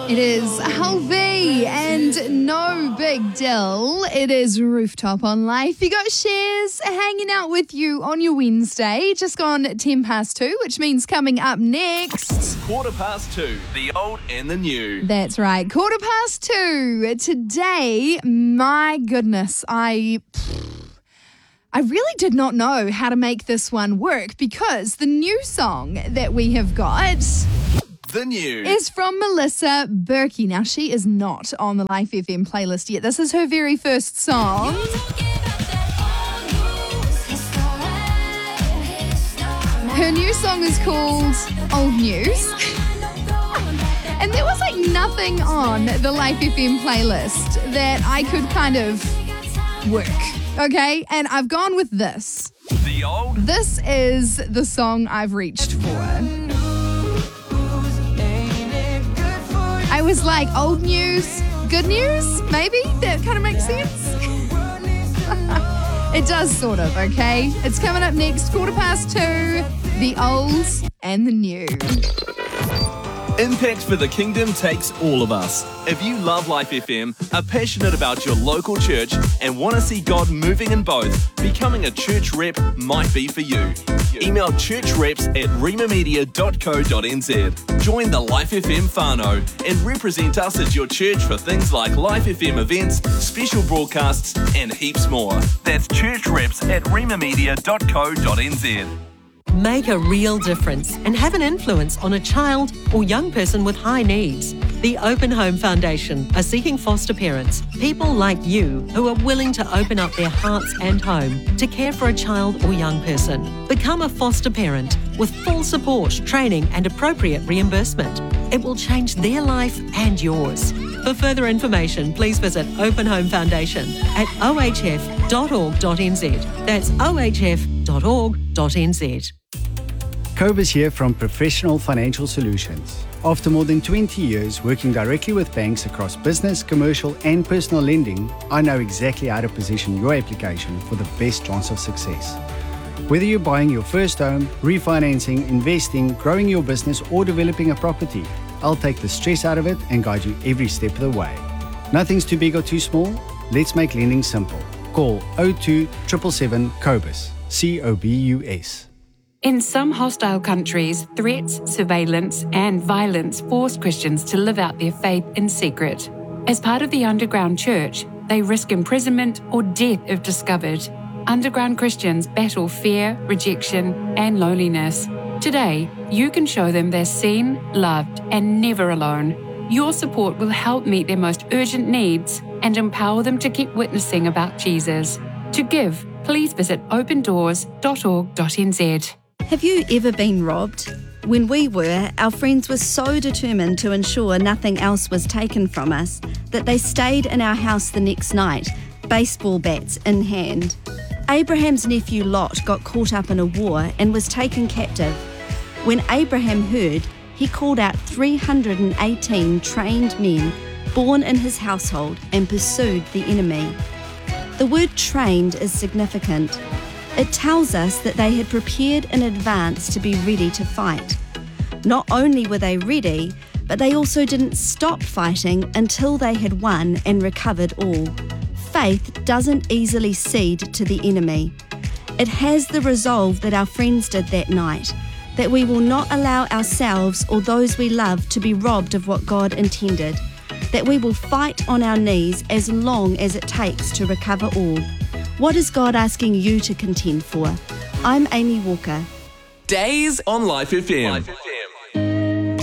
It is Halvey and No Big Deal. It is Rooftop on Life. You got Shares hanging out with you on your Wednesday. Just gone 2:10, which means coming up next. 2:15, the old and the new. That's right, 2:15. Today, my goodness, I really did not know how to make this one work because the new song that we have got... The new is from Melissa Berkey. Now, she is not on the Life FM playlist yet. This is her very first song. Her new song is called Old News. And there was nothing on the Life FM playlist that I could kind of work. Okay? And I've gone with this. The old. This is the song I've reached for. I was like, old news, good news, maybe? That kind of makes sense. It does sort of, okay? It's coming up next, 2:15, the old and the new. Impact for the Kingdom takes all of us. If you love Life FM, are passionate about your local church, and want to see God moving in both, becoming a church rep might be for you. Email churchreps@rimamedia.co.nz. Join the Life FM whānau and represent us as your church for things like Life FM events, special broadcasts, and heaps more. That's churchreps@rimamedia.co.nz. Make a real difference and have an influence on a child or young person with high needs. The Open Home Foundation are seeking foster parents, people like you who are willing to open up their hearts and home to care for a child or young person. Become a foster parent with full support, training and appropriate reimbursement. It will change their life and yours. For further information, please visit Open Home Foundation at ohf.org.nz. That's ohf.org.nz. Cobus here from Professional Financial Solutions. After more than 20 years working directly with banks across business, commercial and personal lending, I know exactly how to position your application for the best chance of success. Whether you're buying your first home, refinancing, investing, growing your business or developing a property, I'll take the stress out of it and guide you every step of the way. Nothing's too big or too small. Let's make lending simple. Call 02 777 COBUS. COBUS. In some hostile countries, threats, surveillance, and violence force Christians to live out their faith in secret. As part of the underground church, they risk imprisonment or death if discovered. Underground Christians battle fear, rejection, and loneliness. Today, you can show them they're seen, loved, and never alone. Your support will help meet their most urgent needs and empower them to keep witnessing about Jesus. To give, please visit opendoors.org.nz. Have you ever been robbed? When we were, our friends were so determined to ensure nothing else was taken from us that they stayed in our house the next night, baseball bats in hand. Abraham's nephew Lot got caught up in a war and was taken captive. When Abraham heard, he called out 318 trained men born in his household and pursued the enemy. The word trained is significant. It tells us that they had prepared in advance to be ready to fight. Not only were they ready, but they also didn't stop fighting until they had won and recovered all. Faith doesn't easily cede to the enemy. It has the resolve that our friends did that night, that we will not allow ourselves or those we love to be robbed of what God intended, that we will fight on our knees as long as it takes to recover all. What is God asking you to contend for? I'm Amy Walker. Days on Life FM.